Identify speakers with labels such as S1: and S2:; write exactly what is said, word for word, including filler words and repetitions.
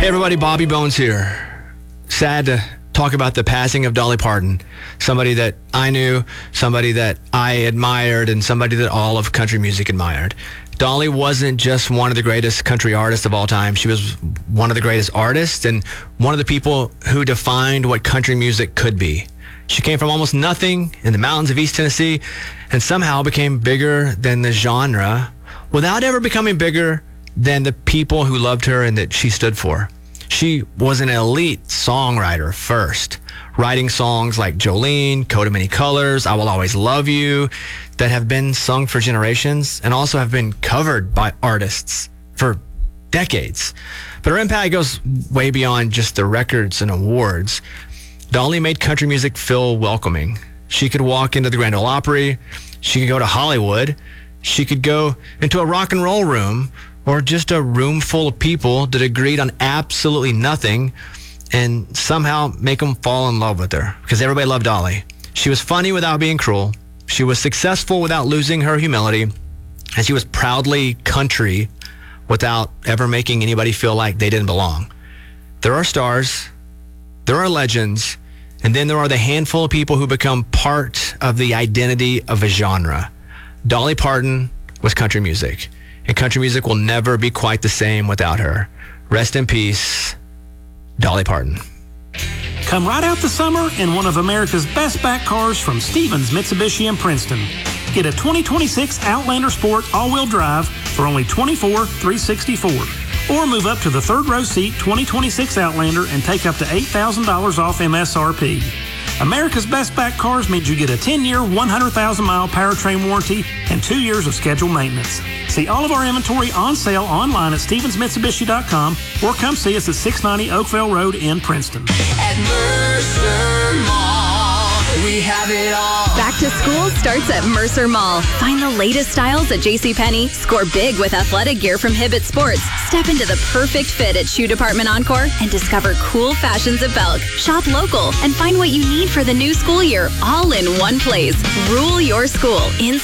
S1: Hey everybody, Bobby Bones here. Sad to talk about the passing of Dolly Parton, somebody that I knew, somebody that I admired, and somebody that all of country music admired. Dolly wasn't just one of the greatest country artists of all time. She was one of the greatest artists and one of the people who defined what country music could be. She came from almost nothing in the mountains of East Tennessee and somehow became bigger than the genre without ever becoming bigger than the people who loved her and that she stood for. She was an elite songwriter first, writing songs like Jolene, Coat of Many Colors, I Will Always Love You, that have been sung for generations and also have been covered by artists for decades. But her impact goes way beyond just the records and awards. Dolly made country music feel welcoming. She could walk into the Grand Ole Opry, she could go to Hollywood, she could go into a rock and roll room, or just a room full of people that agreed on absolutely nothing and somehow make them fall in love with her because everybody loved Dolly. She was funny without being cruel. She was successful without losing her humility. And she was proudly country without ever making anybody feel like they didn't belong. There are stars, there are legends, and then there are the handful of people who become part of the identity of a genre. Dolly Parton was country music. And country music will never be quite the same without her. Rest in peace, Dolly Parton.
S2: Come right out the summer in one of America's best back cars from Stevens Mitsubishi in Princeton. Get a twenty twenty-six Outlander Sport all-wheel drive for only twenty-four thousand three hundred sixty-four dollars. Or move up to the third row seat twenty twenty-six Outlander and take up to eight thousand dollars off M S R P. America's Best Back Cars means you get a ten-year, one hundred thousand mile powertrain warranty and two years of scheduled maintenance. See all of our inventory on sale online at Stevens Mitsubishi dot com or come see us at six ninety Oakville Road in Princeton.
S3: At Mercer Mall, we have it all.
S4: Back to school starts at Mercer Mall. Find the latest styles at JCPenney, score big with athletic gear from Hibbett Sports, step into the perfect fit at Shoe Department Encore, and discover cool fashions at Belk. Shop local and find what you need for the new school year all in one place. Rule your school in